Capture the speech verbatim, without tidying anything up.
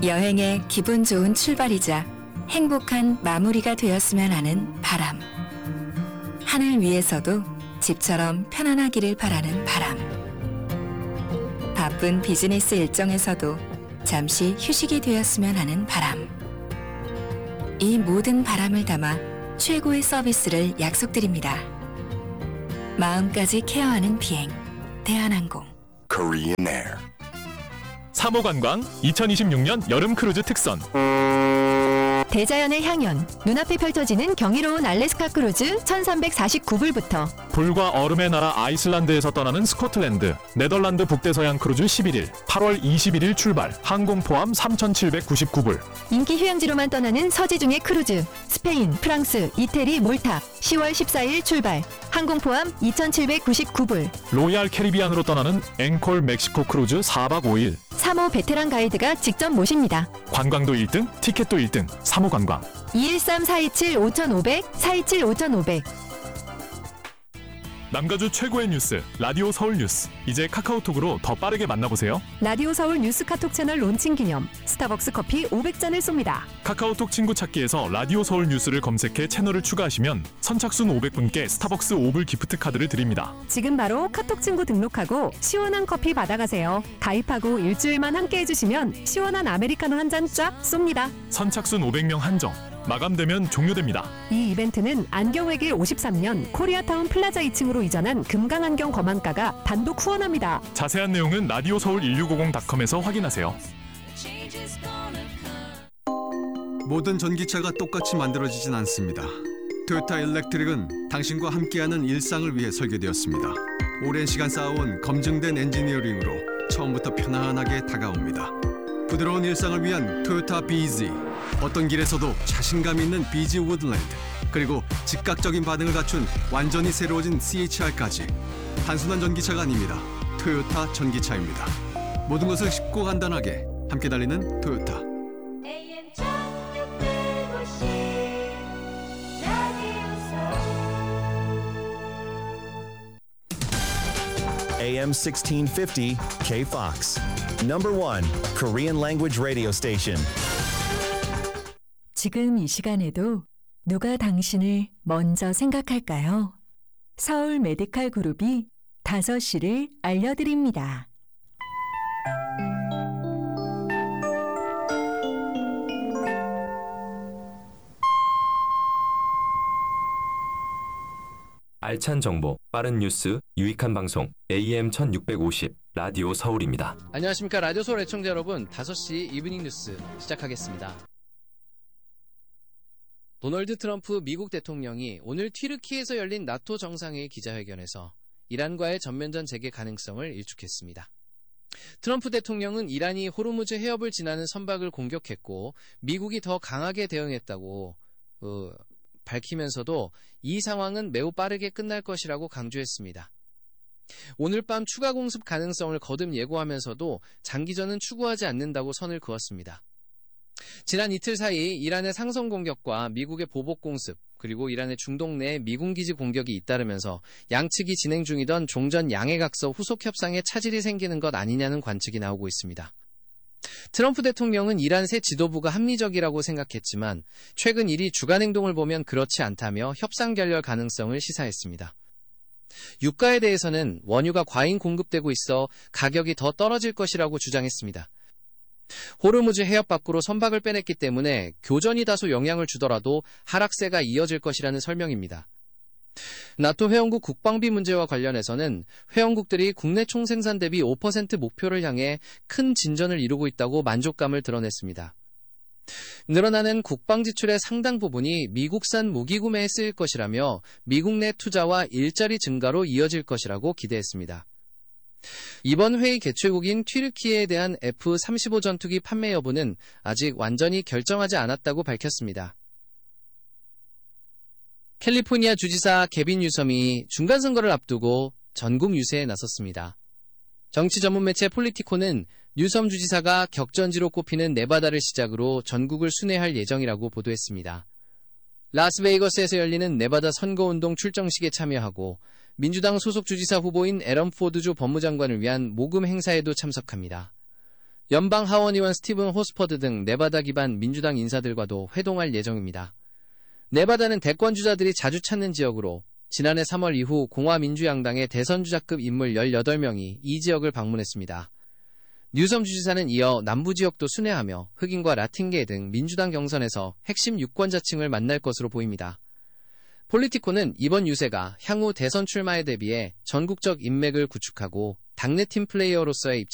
여행의 기분 좋은 출발이자 행복한 마무리가 되었으면 하는 바람. 하늘 위에서도 집처럼 편안하기를 바라는 바람. 바쁜 비즈니스 일정에서도 잠시 휴식이 되었으면 하는 바람. 이 모든 바람을 담아 최고의 서비스를 약속드립니다. 마음까지 케어하는 비행, 대한항공. Korean Air. 삼 호 관광 이천이십육 년 여름 크루즈 특선. 대자연의 향연, 눈앞에 펼쳐지는 경이로운 알래스카 크루즈 천삼백사십구 불부터 불과 얼음의 나라 아이슬란드에서 떠나는 스코틀랜드, 네덜란드 북대서양 크루즈 십일 일, 팔월 이십일 일 출발, 항공 포함 삼천칠백구십구 불. 인기 휴양지로만 떠나는 서지중의 크루즈, 스페인, 프랑스, 이태리, 몰타, 시월 십사일 출발, 항공 포함 이천칠백구십구 불. 로얄 캐리비안으로 떠나는 앵콜 멕시코 크루즈 사 박 오 일. 삼 호 베테랑 가이드가 직접 모십니다. 관광도 일 등, 티켓도 일 등, 삼 호 관광. 이일삼 사이칠 오천오백, 사이칠 오천오백. 남가주 최고의 뉴스, 라디오 서울 뉴스. 이제 카카오톡으로 더 빠르게 만나보세요. 라디오 서울 뉴스 카톡 채널 론칭 기념 스타벅스 커피 오백 잔을 쏩니다. 카카오톡 친구 찾기에서 라디오 서울 뉴스를 검색해 채널을 추가하시면 선착순 오백 분께 스타벅스 오 불 기프트 카드를 드립니다. 지금 바로 카톡 친구 등록하고 시원한 커피 받아가세요. 가입하고 일주일만 함께 해주시면 시원한 아메리카노 한 잔 쫙 쏩니다. 선착순 오백 명 한정. 마감되면 종료됩니다. 이 이벤트는 안경외길 오십삼 년 코리아타운 플라자 이 층으로 이전한 금강안경 검안가가 단독 후원합니다. 자세한 내용은 라디오 서울 일육오공 닷컴에서 확인하세요. 모든 전기차가 똑같이 만들어지진 않습니다. 토요타 일렉트릭은 당신과 함께하는 일상을 위해 설계되었습니다. 오랜 시간 쌓아온 검증된 엔지니어링으로 처음부터 편안하게 다가옵니다. 부드러운 일상을 위한 토요타 비지, 어떤 길에서도 자신감 있는 비지 우드랜드, 그리고 즉각적인 반응을 갖춘 완전히 새로워진 씨에이치알까지 단순한 전기차가 아닙니다. 토요타 전기차입니다. 모든 것을 쉽고 간단하게 함께 달리는 토요타. 에이엠 sixteen fifty K-Fox. Number one Korean language radio station. 지금 이 시간에도 누가 당신을 먼저 생각할까요? 서울 메디칼 그룹이 다섯 시를 알려드립니다. 알찬 정보, 빠른 뉴스, 유익한 방송 에이엠 천육백오십 라디오 서울입니다. 안녕하십니까. 라디오 서울 애청자 여러분, 다섯 시 이브닝 뉴스 시작하겠습니다. 도널드 트럼프 미국 대통령이 오늘 튀르키예에서 열린 나토 정상회의 기자회견에서 이란과의 전면전 재개 가능성을 일축했습니다. 트럼프 대통령은 이란이 호르무즈 해협을 지나는 선박을 공격했고 미국이 더 강하게 대응했다고 어, 밝히면서도 이 상황은 매우 빠르게 끝날 것이라고 강조했습니다. 오늘 밤 추가 공습 가능성을 거듭 예고하면서도 장기전은 추구하지 않는다고 선을 그었습니다. 지난 이틀 사이 이란의 상성 공격과 미국의 보복 공습, 그리고 이란의 중동 내 미군 기지 공격이 잇따르면서 양측이 진행 중이던 종전 양해각서 후속 협상에 차질이 생기는 것 아니냐는 관측이 나오고 있습니다. 트럼프 대통령은 이란 새 지도부가 합리적이라고 생각했지만 최근 일이 주간 행동을 보면 그렇지 않다며 협상 결렬 가능성을 시사했습니다. 유가에 대해서는 원유가 과잉 공급되고 있어 가격이 더 떨어질 것이라고 주장했습니다. 호르무즈 해협 밖으로 선박을 빼냈기 때문에 교전이 다소 영향을 주더라도 하락세가 이어질 것이라는 설명입니다. 나토 회원국 국방비 문제와 관련해서는 회원국들이 국내 총생산 대비 오 퍼센트 목표를 향해 큰 진전을 이루고 있다고 만족감을 드러냈습니다. 늘어나는 국방 지출의 상당 부분이 미국산 무기 구매에 쓰일 것이라며 미국 내 투자와 일자리 증가로 이어질 것이라고 기대했습니다. 이번 회의 개최국인 튀르키예에 대한 에프 삼십오 전투기 판매 여부는 아직 완전히 결정하지 않았다고 밝혔습니다. 캘리포니아 주지사 개빈 뉴섬이 중간선거를 앞두고 전국 유세에 나섰습니다. 정치 전문 매체 폴리티코는 뉴섬 주지사가 격전지로 꼽히는 네바다를 시작으로 전국을 순회할 예정이라고 보도했습니다. 라스베이거스에서 열리는 네바다 선거운동 출정식에 참여하고 민주당 소속 주지사 후보인 애런 포드주 법무장관을 위한 모금 행사에도 참석합니다. 연방 하원의원 스티븐 호스퍼드 등 네바다 기반 민주당 인사들과도 회동할 예정입니다. 네바다는 대권주자들이 자주 찾는 지역으로 지난해 삼월 이후 공화민주양당의 대선주자급 인물 열여덟 명이 이 지역을 방문했습니다. 뉴섬 주지사는 이어 남부지역도 순회하며 흑인과 라틴계 등 민주당 경선에서 핵심 유권자층을 만날 것으로 보입니다. 폴리티코는 이번 유세가 향후 대선 출마에 대비해 전국적 인맥을 구축하고 당내 팀플레이어로서의 입장